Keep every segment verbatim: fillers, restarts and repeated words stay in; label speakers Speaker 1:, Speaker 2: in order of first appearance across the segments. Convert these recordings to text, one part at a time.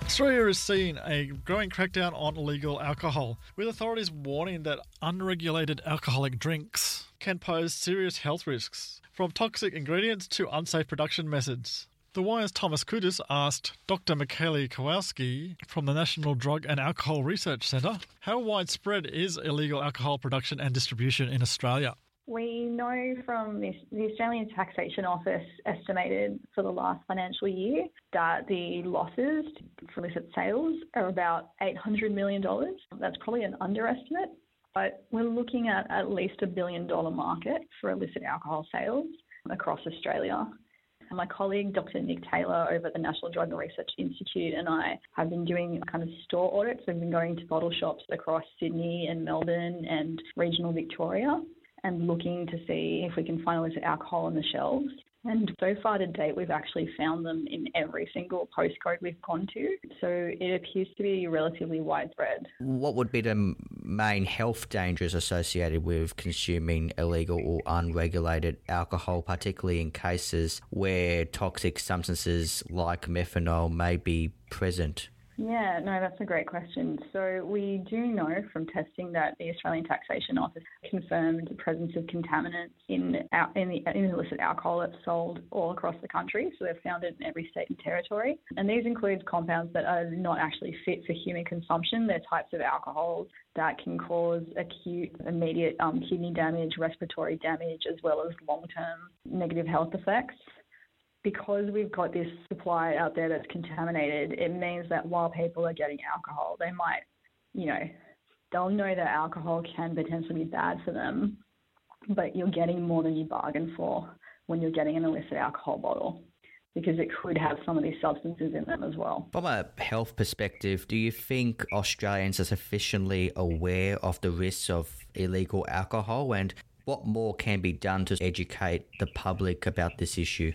Speaker 1: Australia is seeing a growing crackdown on illegal alcohol, with authorities warning that unregulated alcoholic drinks can pose serious health risks, from toxic ingredients to unsafe production methods. The Wire's Thomas Kudus asked Doctor Michaela Kowalski from the National Drug and Alcohol Research Centre, how widespread is illegal alcohol production and distribution in Australia?
Speaker 2: We know from the, the Australian Taxation Office estimated for the last financial year that the losses for illicit sales are about eight hundred million dollars. That's probably an underestimate, but we're looking at at least a billion dollar market for illicit alcohol sales across Australia. My colleague, Doctor Nick Taylor, over at the National Drug and Research Institute, and I have been doing kind of store audits. We've been going to bottle shops across Sydney and Melbourne and regional Victoria, and looking to see if we can find illicit alcohol on the shelves. And so far to date, we've actually found them in every single postcode we've gone to. So it appears to be relatively widespread.
Speaker 3: What would be the main health dangers associated with consuming illegal or unregulated alcohol, particularly in cases where toxic substances like methanol may be present?
Speaker 2: Yeah, no, that's a great question. So we do know from testing that the Australian Taxation Office confirmed the presence of contaminants in, in, the, in illicit alcohol that's sold all across the country. So they've found it in every state and territory. And these include compounds that are not actually fit for human consumption. They're types of alcohols that can cause acute, immediate um, kidney damage, respiratory damage, as well as long-term negative health effects. Because we've got this supply out there that's contaminated, it means that while people are getting alcohol, they might, you know, they'll know that alcohol can potentially be bad for them, but you're getting more than you bargained for when you're getting an illicit alcohol bottle, because it could have some of these substances in them as well.
Speaker 3: From a health perspective, do you think Australians are sufficiently aware of the risks of illegal alcohol, and what more can be done to educate the public about this issue?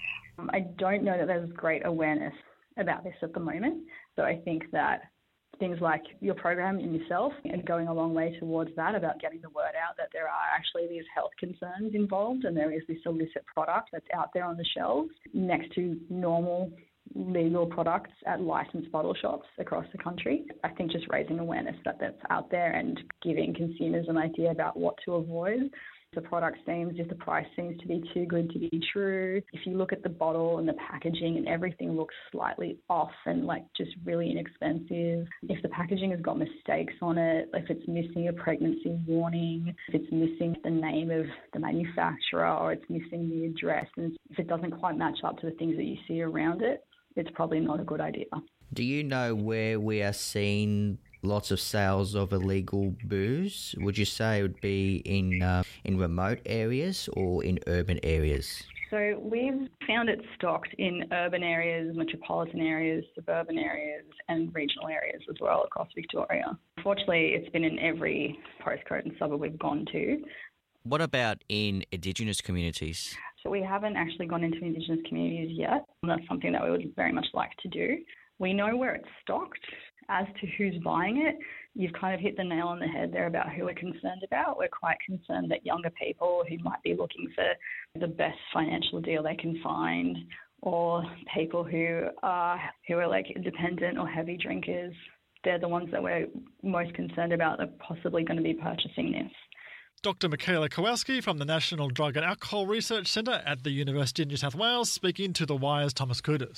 Speaker 2: I don't know that there's great awareness about this at the moment. So I think that things like your program in yourself are going a long way towards that, about getting the word out that there are actually these health concerns involved and there is this illicit product that's out there on the shelves next to normal legal products at licensed bottle shops across the country. I think just raising awareness that that's out there and giving consumers an idea about what to avoid. The product seems, if the price seems to be too good to be true, if you look at the bottle and the packaging and everything looks slightly off and like just really inexpensive, if the packaging has got mistakes on it, if it's missing a pregnancy warning, if it's missing the name of the manufacturer or it's missing the address, and if it doesn't quite match up to the things that you see around it, it's probably not a good idea.
Speaker 3: Do you know where we are seeing lots of sales of illegal booze? Would you say it would be in uh, in remote areas or in urban areas?
Speaker 2: So we've found it stocked in urban areas, metropolitan areas, suburban areas and regional areas as well across Victoria. Unfortunately, it's been in every postcode and suburb we've gone to.
Speaker 3: What about in Indigenous communities?
Speaker 2: So we haven't actually gone into Indigenous communities yet. That's something that we would very much like to do. We know where it's stocked. As to who's buying it, you've kind of hit the nail on the head there about who we're concerned about. We're quite concerned that younger people who might be looking for the best financial deal they can find, or people who are who are like independent or heavy drinkers, they're the ones that we're most concerned about that are possibly going to be purchasing this.
Speaker 1: Doctor Michaela Kowalski from the National Drug and Alcohol Research Centre at the University of New South Wales, speaking to The Wire's Thomas Kudus.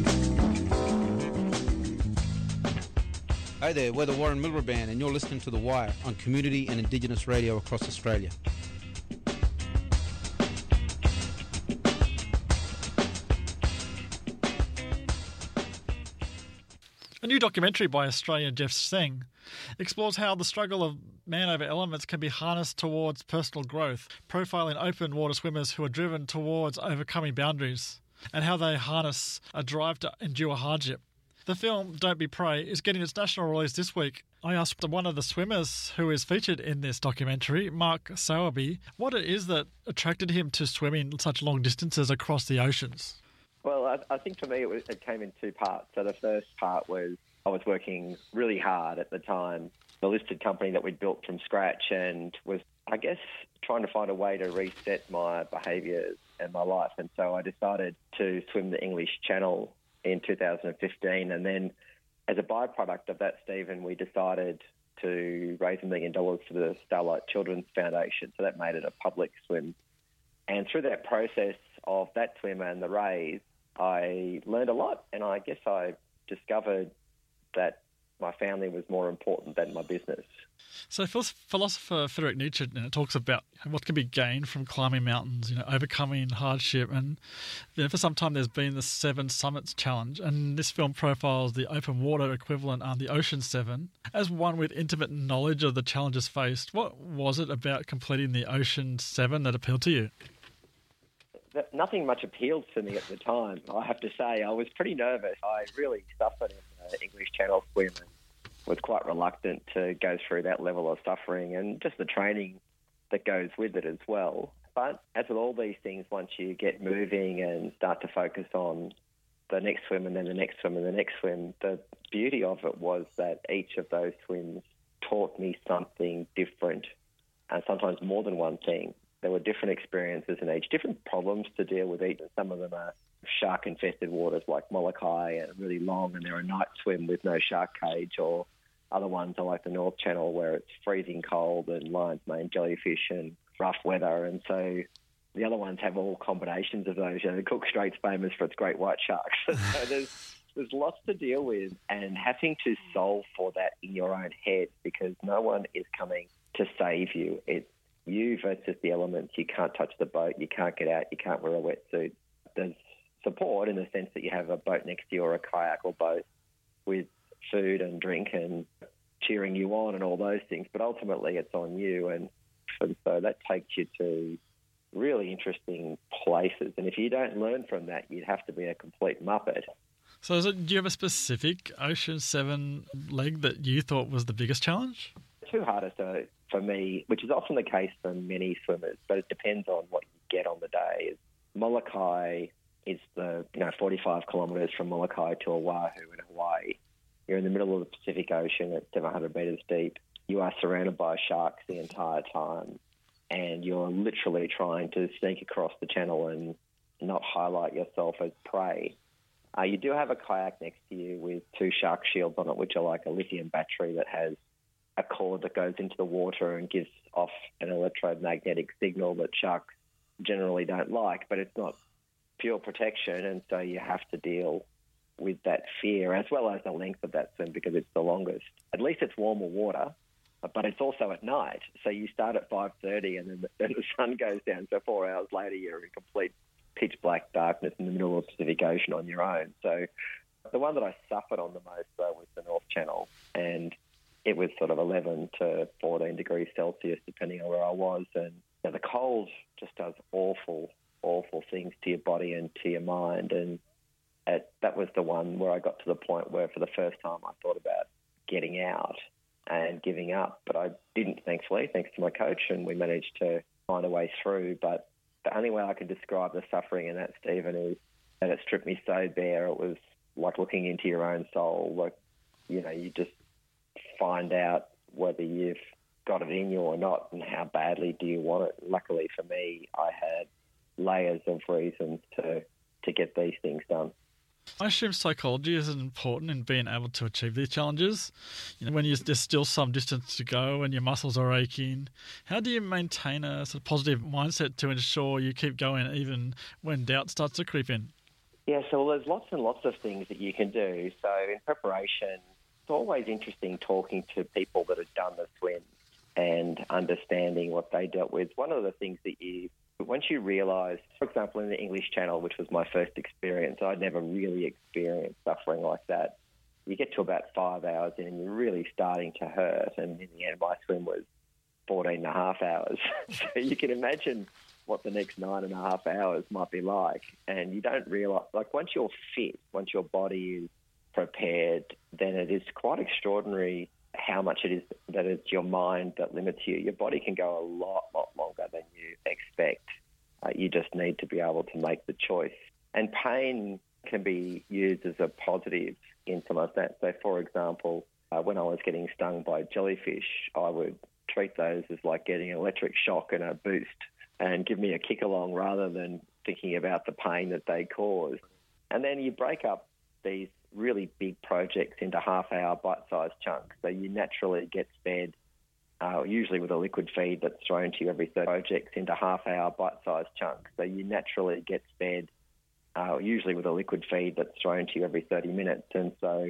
Speaker 4: Hi there, we're the Warren Miller Band and you're listening to The Wire on community and Indigenous radio across Australia.
Speaker 1: A new documentary by Australian Jeff Seng explores how the struggle of man over elements can be harnessed towards personal growth, profiling open water swimmers who are driven towards overcoming boundaries, and how they harness a drive to endure hardship. The film, Don't Be Prey, is getting its national release this week. I asked one of the swimmers who is featured in this documentary, Mark Sowerby, what it is that attracted him to swimming such long distances across the oceans.
Speaker 5: Well, I, I think for me it, was, it came in two parts. So the first part was I was working really hard at the time, the listed company that we'd built from scratch, and was, I guess, trying to find a way to reset my behaviours and my life. And so I decided to swim the English Channel in two thousand fifteen, and then as a byproduct of that, Stephen, we decided to raise a million dollars for the Starlight Children's Foundation. So that made it a public swim. And through that process of that swim and the raise, I learned a lot. And I guess I discovered that my family was more important than my business.
Speaker 1: So philosopher Friedrich Nietzsche, you know, talks about what can be gained from climbing mountains, you know, overcoming hardship. And you know, for some time there's been the Seven Summits Challenge. And this film profiles the open water equivalent on the Ocean Seven. As one with intimate knowledge of the challenges faced, what was it about completing the Ocean Seven that appealed to you?
Speaker 5: That, nothing much appealed to me at the time, I have to say. I was pretty nervous. I really suffered in the English Channel swim and was quite reluctant to go through that level of suffering and just the training that goes with it as well. But as with all these things, once you get moving and start to focus on the next swim and then the next swim and the next swim, the beauty of it was that each of those swims taught me something different, and sometimes more than one thing. There were different experiences in each, different problems to deal with each. Some of them are shark-infested waters like Molokai and really long, and they're a night swim with no shark cage, or other ones are like the North Channel where it's freezing cold and lion's mane jellyfish and rough weather. And so the other ones have all combinations of those. You know, the Cook Strait's famous for its great white sharks. So there's, there's lots to deal with, and having to solve for that in your own head because no one is coming to save you. It's you versus the elements. You can't touch the boat, you can't get out, you can't wear a wetsuit. There's support in the sense that you have a boat next to you or a kayak or boat with food and drink and cheering you on and all those things, but ultimately it's on you. And, and so that takes you to really interesting places. And if you don't learn from that, you'd have to be a complete muppet.
Speaker 1: So is it, do you have a specific Ocean seven leg that you thought was the biggest challenge?
Speaker 5: The two hardest are, for me, which is often the case for many swimmers, but it depends on what you get on the day, is Molokai is the, you know, forty-five kilometres from Molokai to Oahu in Hawaii. You're in the middle of the Pacific Ocean at seven hundred metres deep. You are surrounded by sharks the entire time, and you're literally trying to sneak across the channel and not highlight yourself as prey. Uh, you do have a kayak next to you with two shark shields on it, which are like a lithium battery that has a cord that goes into the water and gives off an electromagnetic signal that sharks generally don't like, but it's not pure protection, and so you have to deal with that fear as well as the length of that swim because it's the longest. At least it's warmer water, but it's also at night. So you start at five thirty and then the, then the sun goes down, so four hours later you're in complete pitch black darkness in the middle of the Pacific Ocean on your own. So the one that I suffered on the most, though, was the North Channel, and it was sort of eleven to fourteen degrees Celsius, depending on where I was. And you know, the cold just does awful, awful things to your body and to your mind. And it, that was the one where I got to the point where for the first time I thought about getting out and giving up. But I didn't, thankfully, thanks to my coach, and we managed to find a way through. But the only way I can describe the suffering in that, Stephen, is that it stripped me so bare. It was like looking into your own soul. Like, you know, you just find out whether you've got it in you or not and how badly do you want it. Luckily for me, I had layers of reasons to, to get these things done.
Speaker 1: I assume psychology is important in being able to achieve these challenges. You know, when you, there's still some distance to go and your muscles are aching, how do you maintain a sort of positive mindset to ensure you keep going even when doubt starts to creep in?
Speaker 5: Yeah, so well, there's lots and lots of things that you can do. So in preparation, it's always interesting talking to people that have done the swim and understanding what they dealt with. One of the things that you once you realise, for example, in the English Channel, which was my first experience, I'd never really experienced suffering like that. You get to about five hours in and you're really starting to hurt, and in the end my swim was fourteen and a half hours. So you can imagine what the next nine and a half hours might be like, and you don't realise, like once you're fit, once your body is prepared, then it is quite extraordinary how much it is that it's your mind that limits you. Your body can go a lot, lot longer than you expect. Uh, you just need to be able to make the choice. And pain can be used as a positive in some of that. So, for example, uh, when I was getting stung by jellyfish, I would treat those as like getting an electric shock and a boost and give me a kick along rather than thinking about the pain that they cause. And then you break up these really big projects into half-hour bite-sized chunks. So you naturally get fed, uh, usually with a liquid feed that's thrown to you every thirty projects into half-hour bite-sized chunks. So you naturally get fed, uh, usually with a liquid feed that's thrown to you every thirty minutes. And so